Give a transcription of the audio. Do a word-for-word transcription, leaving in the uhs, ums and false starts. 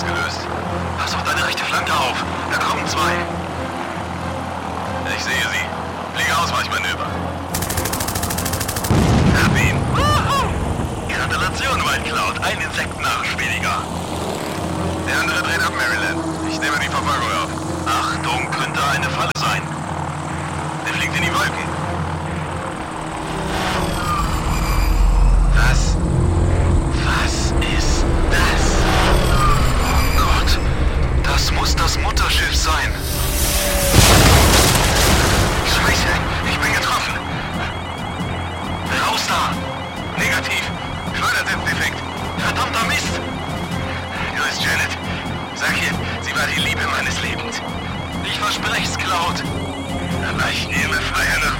ausgelöst. Pass auf deine rechte Flanke auf. Da kommen zwei. Ich sehe sie. Fliege Ausweichmanöver. Hab ihn. Gratulation, White Cloud. Ein Insektennarsch weniger. Der andere dreht ab, Maryland. Ich nehme die Verfolgung auf. Achtung, könnte eine Falle sein. Der fliegt in die Wolken. Was? Was ist das? Oh Gott. Das muss das Mutterschiff sein. Scheiße, ich bin getroffen. Raus da. Negativ. Schleudersitzdefekt. Verdammter Mist. Grüß Janet. Sag ihr, sie war die Liebe meines Lebens. Ich versprech's, Cloud. Aber ich nehme Freier nach